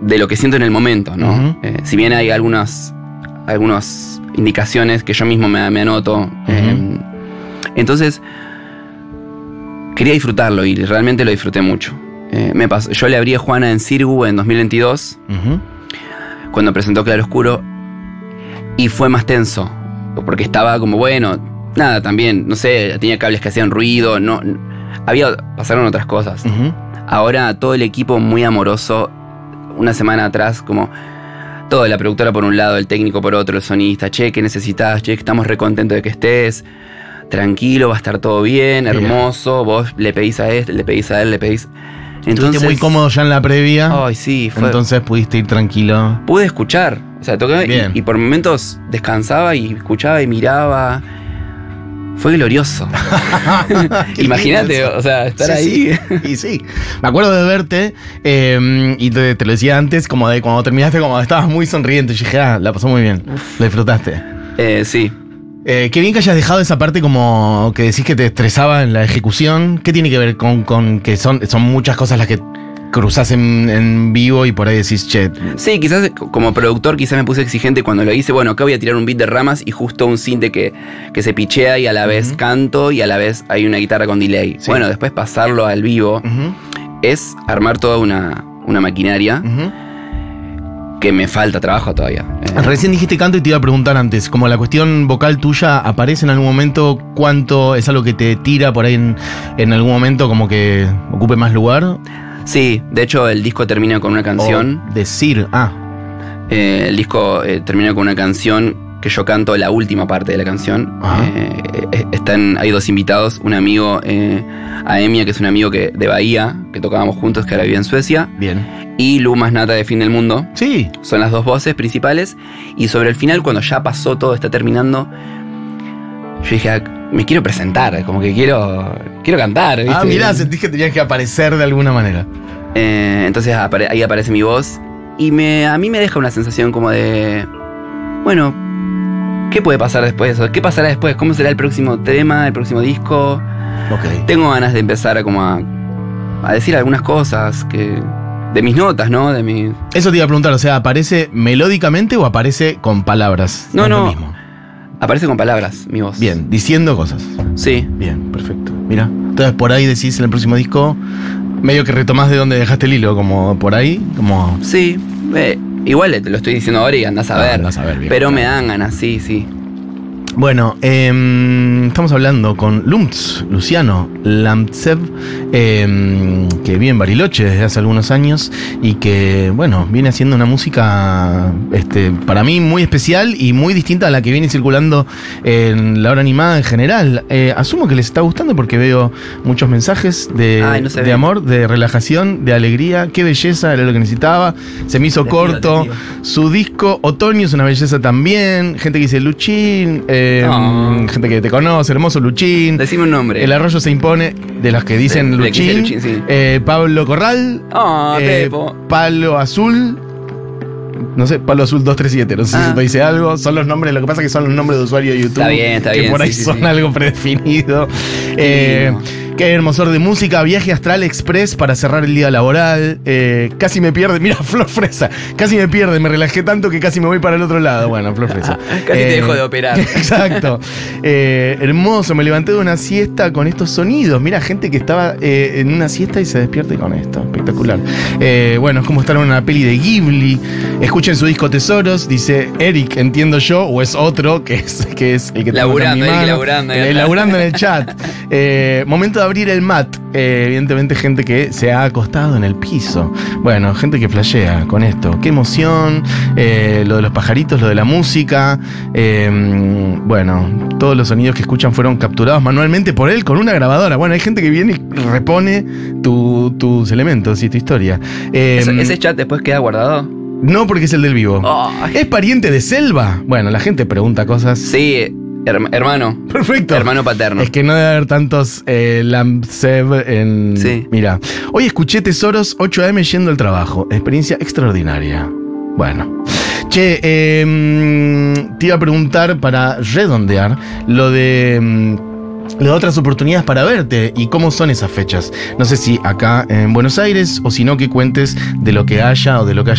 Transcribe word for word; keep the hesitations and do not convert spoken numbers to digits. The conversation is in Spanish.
de lo que siento en el momento, ¿no? Uh-huh. Eh, si bien hay algunas, algunas indicaciones que yo mismo me, me anoto. Uh-huh. Eh, entonces, quería disfrutarlo y realmente lo disfruté mucho. Eh, me pasó, yo le abrí a Juana en Sirgu en dos mil veintidós, uh-huh. cuando presentó Claro Oscuro, y fue más tenso, porque estaba como, bueno, nada, también, no sé, tenía cables que hacían ruido, no, había, pasaron otras cosas. Uh-huh. Ahora todo el equipo muy amoroso, una semana atrás, como todo, la productora por un lado, el técnico por otro, el sonista, che, ¿qué necesitas? Che, estamos recontentos de que estés, tranquilo, va a estar todo bien, hermoso, bien. Vos le pedís a este, le pedís a él, le pedís... Entonces, estuviste muy cómodo ya en la previa. Ay, sí, fue, entonces pudiste ir tranquilo. Pude escuchar, o sea, toqué y, y por momentos descansaba y escuchaba y miraba. Fue glorioso. Imagínate, o sea, estar sí, ahí. Sí. Y sí, me acuerdo de verte eh, y te, te lo decía antes, como de cuando terminaste, como estabas muy sonriente. Yo dije, ah, la pasó muy bien. Uf. Lo disfrutaste. Eh, sí. Eh, qué bien que hayas dejado esa parte como que decís que te estresaba en la ejecución. ¿Qué tiene que ver con, con que son, son muchas cosas las que cruzás en, en vivo y por ahí decís, che? Sí, quizás como productor quizás me puse exigente cuando lo hice. Bueno, acá voy a tirar un beat de Ramas y justo un synth que, que se pichea y a la vez uh-huh. canto y a la vez hay una guitarra con delay. Sí. Bueno, después pasarlo al vivo uh-huh. es armar toda una, una maquinaria uh-huh. que me falta trabajo todavía. Eh. Recién dijiste canto y te iba a preguntar antes, como la cuestión vocal tuya, ¿aparece en algún momento? ¿Cuánto es algo que te tira por ahí en, en algún momento como que ocupe más lugar? Sí, de hecho el disco termina con una canción. O decir, ah. Eh, el disco eh, termina con una canción que yo canto la última parte de la canción. Eh, están, hay dos invitados, un amigo, eh, Aemia, que es un amigo que, de Bahía, que tocábamos juntos, que ahora vive en Suecia. Bien. Y Lu Más Nata de Fin del Mundo. Sí. Son las dos voces principales. Y sobre el final, cuando ya pasó todo, está terminando, yo dije, ah, me quiero presentar, como que quiero quiero cantar, ¿viste? Ah, mirá, sentís que tenías que aparecer de alguna manera. Eh, entonces apare- ahí aparece mi voz. Y me, a mí me deja una sensación como de, bueno, ¿qué puede pasar después de eso? ¿Qué pasará después? ¿Cómo será el próximo tema, el próximo disco? Okay. Tengo ganas de empezar a, como a, a decir algunas cosas que... De mis notas, ¿no? De mis... Eso te iba a preguntar, o sea, ¿aparece melódicamente o aparece con palabras? No, no, mismo? Aparece con palabras, mi voz. Bien, diciendo cosas. Sí. Bien, perfecto. Mira, entonces por ahí decís en el próximo disco, medio que retomás de donde dejaste el hilo, como por ahí, como... Sí, eh, igual te lo estoy diciendo ahora y andás a ver. Ah, andás a ver bien, pero claro. Me dan ganas, sí, sí. Bueno, eh, estamos hablando con Lumts, Luciano Lamtsev, eh, que vive en Bariloche desde hace algunos años y que, bueno, viene haciendo una música este, para mí muy especial y muy distinta a la que viene circulando en la hora animada en general. Eh, asumo que les está gustando porque veo muchos mensajes de, Ay, no de amor, de relajación, de alegría. Qué belleza, era lo que necesitaba. Se me hizo desvío, corto. Desvío. Su disco Otoño es una belleza también. Gente que dice Luchín. Eh, Eh, oh. Gente que te conoce, hermoso Luchín. Decime un nombre. El Arroyo se impone, de los que dicen de, Luchín. De Luchín sí. eh, Pablo Corral. Oh, eh, Palo Azul. No sé, Palo Azul dos tres siete. No sé ah. si te dice algo. Son los nombres, lo que pasa es que son los nombres de usuario de YouTube. Está bien, está que bien. Que por ahí sí, son sí, sí. algo predefinido. Eh, Qué hermosor de música, Viaje Astral Express para cerrar el día laboral. Eh, casi me pierde, mira, Flor Fresa, casi me pierde, me relajé tanto que casi me voy para el otro lado. Bueno, Flor Fresa. Casi eh, te dejo de operar. Exacto. Eh, hermoso, me levanté de una siesta con estos sonidos. Mira, gente que estaba eh, en una siesta y se despierte con esto. Espectacular. Eh, bueno, es como estar en una peli de Ghibli. Escuchen su disco Tesoros, dice Eric, entiendo yo, o es otro, que es, que es el que laburando, tengo Eric, laburando, eh, laburando en el chat. Eh, momento de abrir el mat. Eh, evidentemente gente que se ha acostado en el piso. Bueno, gente que flashea con esto. Qué emoción. Eh, lo de los pajaritos, lo de la música. Eh, bueno, todos los sonidos que escuchan fueron capturados manualmente por él con una grabadora. Bueno, hay gente que viene y repone tu, tus elementos y tu historia. Eh, ¿Eso, ¿Ese chat después queda guardado? No, porque es el del vivo. Oh. ¿Es pariente de Selva? Bueno, la gente pregunta cosas. Sí. Hermano. Perfecto. Hermano paterno. Es que no debe haber tantos eh, Lamtsev en... Sí. Mira. Hoy escuché Tesoros ocho a eme yendo al trabajo. Experiencia extraordinaria. Bueno. Che, eh, te iba a preguntar para redondear lo de... las otras oportunidades para verte y cómo son esas fechas. No sé si acá en Buenos Aires o si no que cuentes de lo que haya o de lo que haya